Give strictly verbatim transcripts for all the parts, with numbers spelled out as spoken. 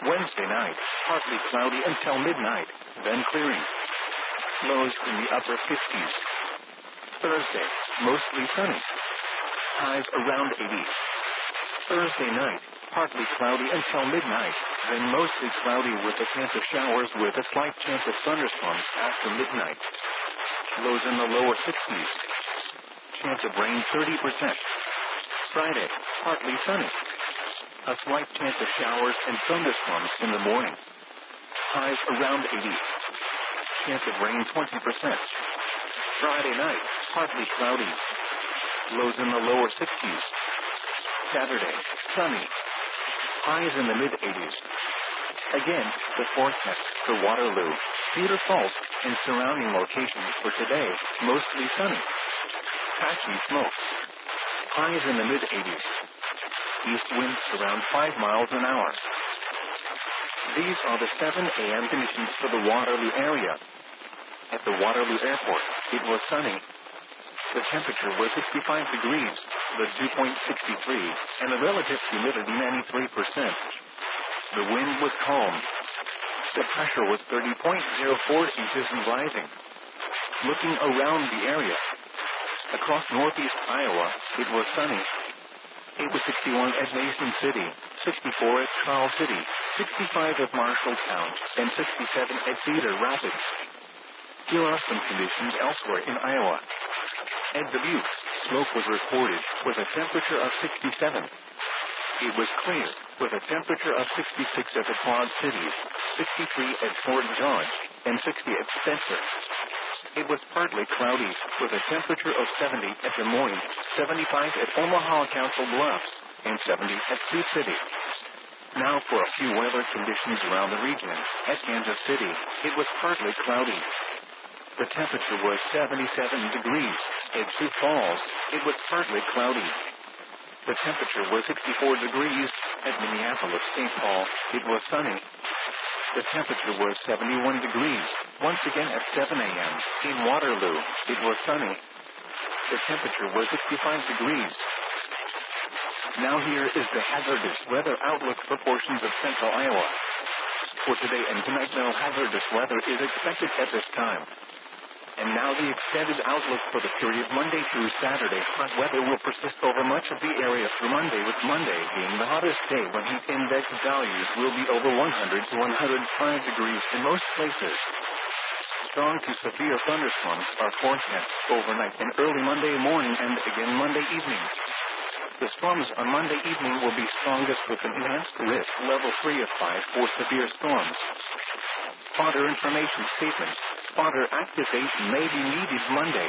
Wednesday night, partly cloudy until midnight, then clearing. Lows in the upper fifties. Thursday, mostly sunny. Highs around eighty. Thursday night, partly cloudy until midnight, then mostly cloudy with a chance of showers with a slight chance of thunderstorms after midnight. Lows in the lower sixties. Chance of rain thirty percent. Friday, partly sunny. A slight chance of showers and thunderstorms in the morning. Highs around eighty. Chance of rain twenty percent. Friday night, partly cloudy. Lows in the lower sixties. Saturday, sunny. Highs in the mid-eighties. Again, the forecast for Waterloo, Cedar Falls, and surrounding locations for today, mostly sunny. Patchy smoke. Highs in the mid-eighties. East winds around five miles an hour. These are the seven a m conditions for the Waterloo area. At the Waterloo Airport, it was sunny. The temperature was sixty-five degrees, the dew point sixty-three, and the relative humidity ninety-three percent. The wind was calm. The pressure was thirty point zero four inches and rising. Looking around the area, across northeast Iowa, it was sunny. It was sixty-one at Mason City, sixty-four at Charles City, sixty-five at Marshalltown, and sixty-seven at Cedar Rapids. Here are some conditions elsewhere in Iowa. At Dubuque, smoke was recorded with a temperature of sixty-seven. It was clear with a temperature of sixty-six at the Quad Cities, sixty-three at Fort George, and sixty at Spencer. It was partly cloudy with a temperature of seventy at Des Moines, seventy-five at Omaha Council Bluffs, and seventy at Sioux City. Now for a few weather conditions around the region. At Kansas City, it was partly cloudy. The temperature was seventy-seven degrees. At Sioux Falls, it was partly cloudy. The temperature was sixty-four degrees. At Minneapolis, Saint Paul, it was sunny. The temperature was seventy-one degrees. Once again at seven a m in Waterloo, it was sunny. The temperature was sixty-five degrees. Now here is the hazardous weather outlook for portions of central Iowa. For today and tonight, no hazardous weather is expected at this time. And now the extended outlook for the period Monday through Saturday. Hot weather will persist over much of the area through Monday, with Monday being the hottest day when heat index values will be over one hundred to one hundred five degrees in most places. Strong to severe thunderstorms are forecast overnight and early Monday morning and again Monday evening. The storms on Monday evening will be strongest with an enhanced risk level three of five for severe storms. Fodder information statement. Fodder activation may be needed Monday.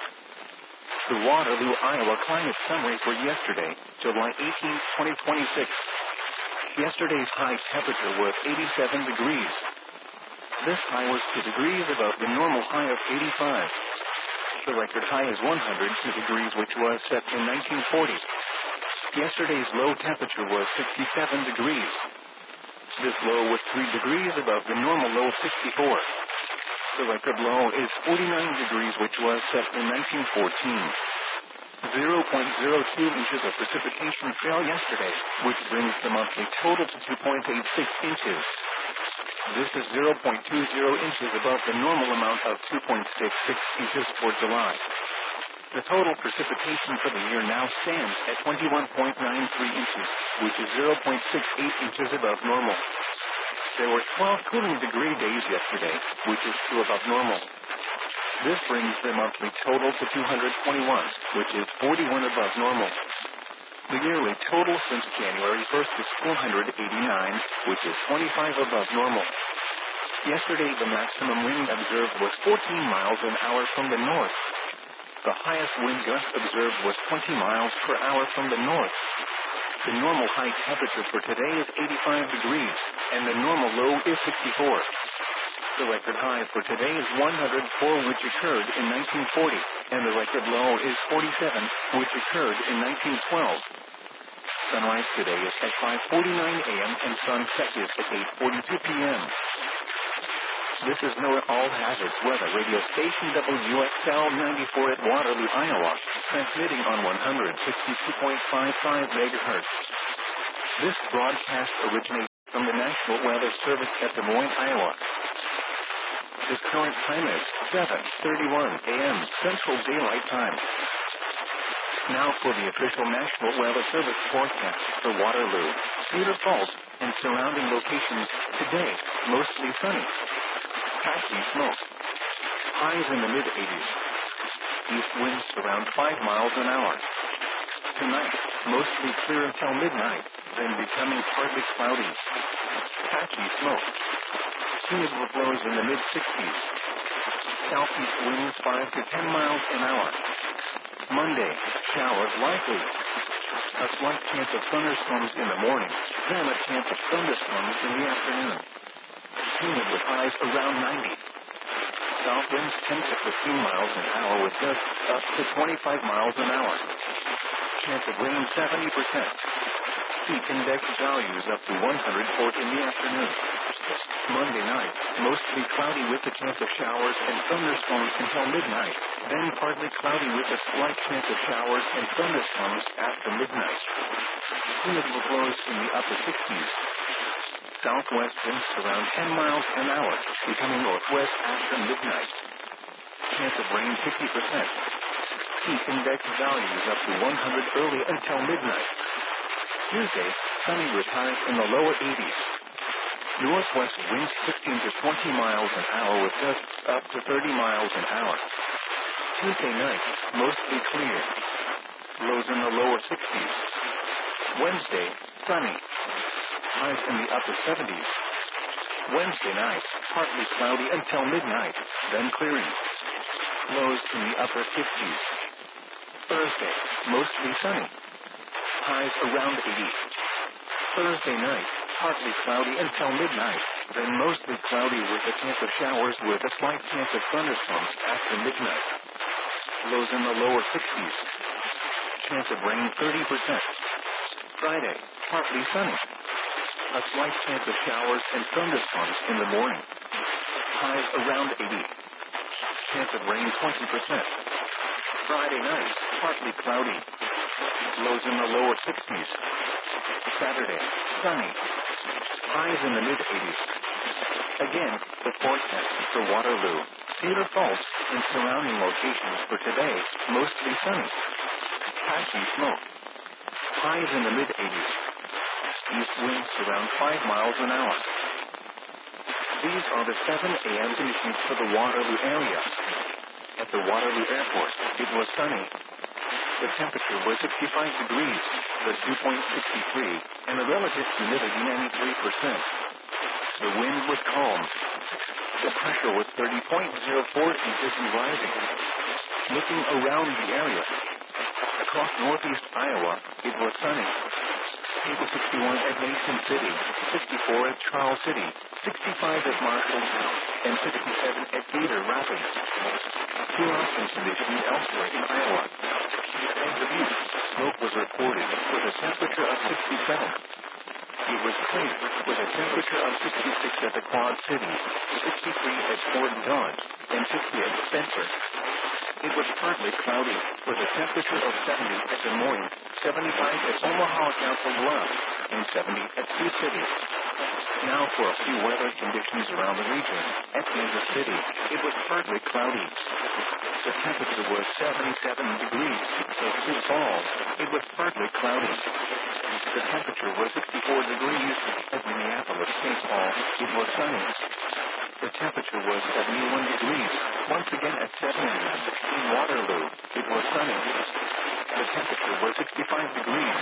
The Waterloo, Iowa climate summary for yesterday, July eighteenth, twenty twenty-six. Yesterday's high temperature was eighty-seven degrees. This high was two degrees above the normal high of eighty-five. The record high is one hundred two degrees, which was set in nineteen forty. Yesterday's low temperature was sixty-seven degrees. This low was three degrees above the normal low of sixty-four. The record low is forty-nine degrees, which was set in nineteen fourteen. zero point zero two inches of precipitation fell yesterday, which brings the monthly total to two point eight six inches. This is zero point two zero inches above the normal amount of two point six six inches for July. The total precipitation for the year now stands at twenty-one point nine three inches, which is zero point six eight inches above normal. There were twelve cooling degree days yesterday, which is two above normal. This brings the monthly total to two hundred twenty-one, which is forty-one above normal. The yearly total since January first is four hundred eighty-nine, which is twenty-five above normal. Yesterday, the maximum wind observed was fourteen miles an hour from the north. The highest wind gust observed was twenty miles per hour from the north. The normal high temperature for today is eighty-five degrees, and the normal low is sixty-four. The record high for today is one hundred four, which occurred in nineteen forty, and the record low is forty-seven, which occurred in nineteen twelve. Sunrise today is at five forty-nine a m and sunset is at eight forty-two p m This is NOAA All Hazards Weather Radio Station W X L ninety-four at Waterloo, Iowa, transmitting on one hundred sixty-two point five five megahertz. This broadcast originates from the National Weather Service at Des Moines, Iowa. The current time is seven thirty-one a m Central Daylight Time. Now for the official National Weather Service forecast for Waterloo, Cedar Falls, and surrounding locations. Today, mostly sunny. Patchy smoke. Highs in the mid-eighties. East winds around five miles an hour. Tonight, mostly clear until midnight, then becoming partly cloudy. Patchy smoke. Humid blows in the mid-sixties. Southeast winds five to ten miles an hour. Monday, showers likely. A slight chance of thunderstorms in the morning, then a chance of thunderstorms in the afternoon. Humid with highs around ninety. South winds ten to fifteen miles an hour with gusts up to twenty-five miles an hour. Chance of rain seventy percent. Peak index values up to one hundred four in the afternoon. Monday night, mostly cloudy with a chance of showers and thunderstorms until midnight, then partly cloudy with a slight chance of showers and thunderstorms after midnight. Humid blows in the upper sixties. Southwest winds around ten miles an hour, becoming northwest after midnight. Chance of rain fifty percent. Peak index values up to one hundred early until midnight. Tuesday, sunny with highs in the lower eighties. Northwest winds fifteen to twenty miles an hour with gusts up to thirty miles an hour. Tuesday night, mostly clear. Lows in the lower sixties. Wednesday, sunny. Highs in the upper seventies. Wednesday night, partly cloudy until midnight, then clearing. Lows in the upper fifties. Thursday, mostly sunny. Highs around eighty. Thursday night, partly cloudy until midnight, then mostly cloudy with a chance of showers with a slight chance of thunderstorms after midnight. Lows in the lower sixties. Chance of rain thirty percent. Friday, partly sunny. A slight chance of showers and thunderstorms in the morning. Highs around eighty. Chance of rain twenty percent. Friday night, partly cloudy. Lows in the lower sixties. Saturday, sunny. Highs in the mid-eighties. Again, the forecast for Waterloo, Cedar Falls, and surrounding locations for today, mostly sunny. Patchy smoke. Highs in the mid-eighties. East winds around five miles an hour. These are the seven a m conditions for the Waterloo area. At the Waterloo Airport, it was sunny. The temperature was sixty-five degrees, the dew point sixty-three, and the relative humidity ninety-three percent. The wind was calm. The pressure was thirty point zero four inches and rising. Looking around the area, across northeast Iowa, it was sunny. It was sixty-one at Mason City, sixty-four at Charles City, sixty-five at Marshalltown, and sixty-seven at Cedar Rapids. Two awesome conditions elsewhere in Iowa. At Dubuque, smoke was reported with a temperature of sixty-seven. It was clear with a temperature of sixty-six at the Quad Cities, sixty-three at Fort Dodge, and sixty at Spencer. It was partly cloudy with a temperature of seventy at Des Moines, seventy-five at Omaha Council Bluffs, and seventy at Sioux City. Now for a few weather conditions around the region. At Kansas City, it was partly cloudy. The temperature was seventy-seven degrees. At Sioux Falls, it was partly cloudy. The temperature was sixty-four degrees. At Minneapolis, Saint Paul, it was sunny. The temperature was seventy-one degrees. Once again at seventy. In Waterloo, it was sunny. The temperature was sixty-five degrees.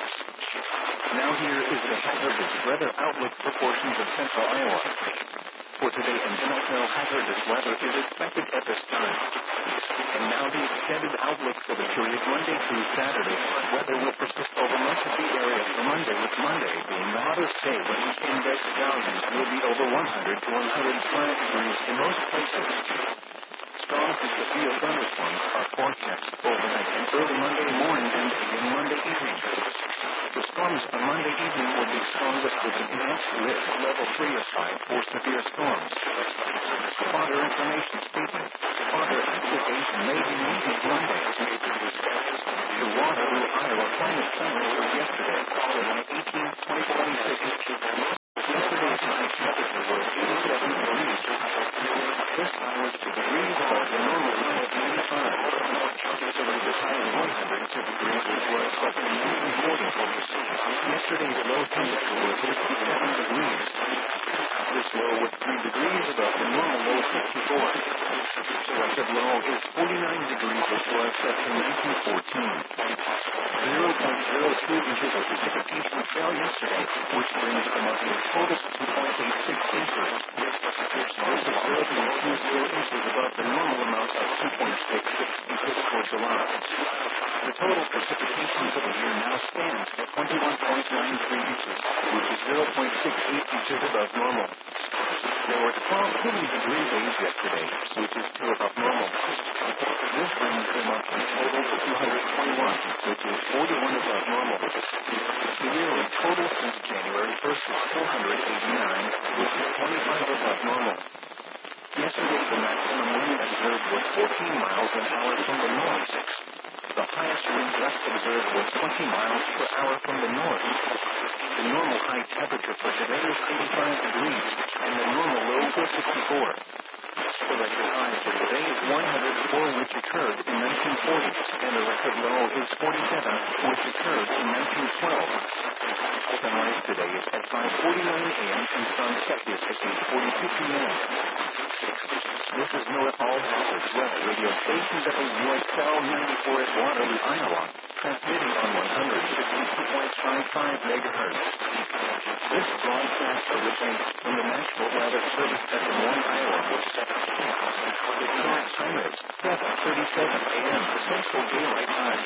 Now here is the hazardous weather outlook for portions of central Iowa. For today and tomorrow, hazardous weather is expected at this time. And now the extended outlook for the period Monday through Saturday. Weather will persist over much of the area for Monday, with Monday being the hottest day when the index values will be over one hundred to one hundred five degrees in most places. Strong to severe thunderstorms are forecast overnight and early Monday morning and again Monday evening. The storms on Monday evening will be strongest with an enhanced risk level three or five for severe storms. Further information statement. Further activation may be needed Monday. The Waterloo, Iowa climate summary of yesterday, July eighteenth, twenty twenty-six. three degrees above the normal low fifty-four. The record low is forty-nine degrees, which was set in nineteen fourteen. zero point zero two inches of precipitation fell yesterday, which brings the monthly total to two point eight six inches. This is zero point two zero inches above the normal amount of two point six six inches for July. The total precipitation for the year now stands at twenty-one point nine three inches, which is zero point six eight inches above normal. There were twelve cooling degree days yesterday, which is two above normal. This brings the monthly total to two hundred twenty-one, which is forty-one above normal. The yearly total since January first is four hundred eighty-nine, which is twenty-five above normal. Yesterday, the maximum wind observed was fourteen miles an hour from the north. The highest wind gust observed was twenty miles per hour from the north. The normal high temperature for today is eighty-five degrees, and the normal low is sixty-four. The record high for today is one hundred four, which occurred in nineteen forty, and the record low is forty-seven, which occurred in nineteen twelve. Sunrise today is at five forty-nine a m and sunset is at eight forty-two p m This is North All Hazards Weather Radio Station W S L ninety-four at Waterloo, Iowa, transmitting on one hundred fifty-two point five five megahertz. This broadcast originates from the National Weather Service at Des Moines, Iowa, which the current time is seven thirty-seven a m Central Daylight Time.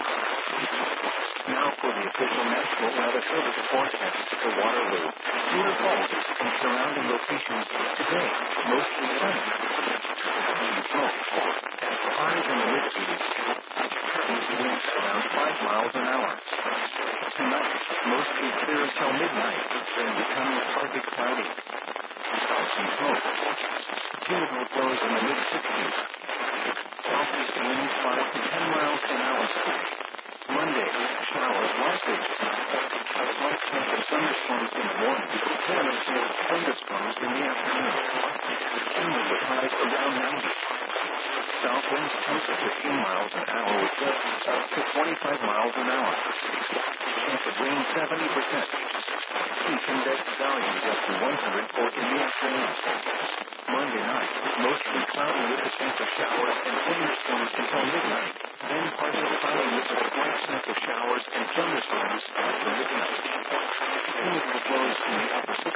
Now for the official National Weather Service forecast for Waterloo, Cedar Falls, and surrounding locations today, mostly sunny. Smoke, highs in the mid-eighties. Winds around five miles an hour. Tonight, mostly clear until midnight, then becoming partly cloudy. Some smoke. Humidity flows in the mid-sixties. Southeast winds five to ten miles an hour. Monday, showers likely. A slight chance of thunderstorms in the morning, then observe thunderstorms in the afternoon. Humid with highs around ninety. South winds ten to fifteen miles an hour with gusts up to twenty-five miles an hour. Chance of rain seventy percent. Heat index values up to one hundred four in the afternoon. Monday night, mostly cloudy with a chance of showers and thunderstorms until midnight. Then partially cloudy with a slight chance of showers and thunderstorms after midnight. Humidity flows in the upper